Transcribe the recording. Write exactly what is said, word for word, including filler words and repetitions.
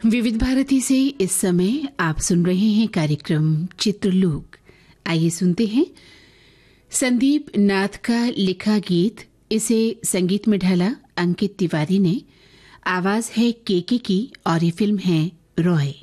विविध भारती से इस समय आप सुन रहे हैं कार्यक्रम चित्रलोक। आइए सुनते हैं संदीप नाथ का लिखा गीत। इसे संगीत में ढाला अंकित तिवारी ने। आवाज है केके की और ये फिल्म है रॉय।